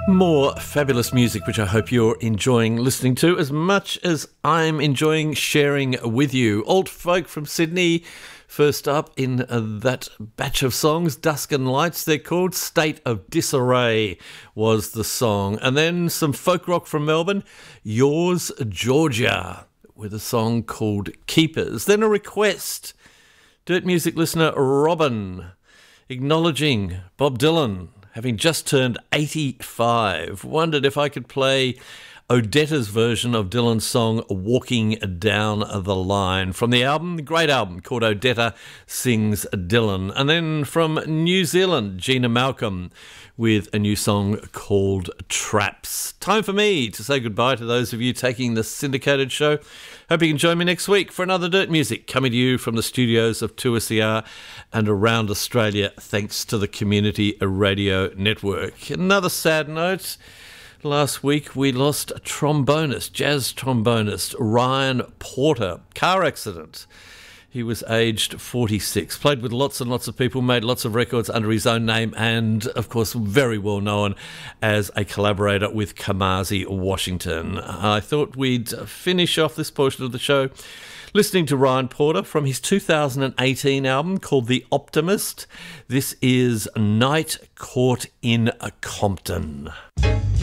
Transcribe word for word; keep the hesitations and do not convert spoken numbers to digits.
More fabulous music, which I hope you're enjoying listening to as much as I'm enjoying sharing with you. Old folk from Sydney, first up in uh, that batch of songs, Dusk and Lights, they're called. State of Disarray was the song. And then some folk rock from Melbourne, Yours Georgia, with a song called Keepers. Then a request, Dirt Music listener Robin, acknowledging Bob Dylan having just turned eighty-five, wondered if I could play Odetta's version of Dylan's song Walking Down the Line from the album, the great album called Odetta Sings Dylan. And then from New Zealand, Gina Malcolm with a new song called Traps. Time for me to say goodbye to those of you taking the syndicated show. Hope you can join me next week for another Dirt Music coming to you from the studios of two S E R and around Australia, thanks to the Community Radio Network. Another sad note. Last week we lost a trombonist, jazz trombonist, Ryan Porter. Car accident. He was aged forty-six, played with lots and lots of people, made lots of records under his own name, and, of course, very well known as a collaborator with Kamasi Washington. I thought we'd finish off this portion of the show listening to Ryan Porter from his two thousand eighteen album called The Optimist. This is Night Court in Compton.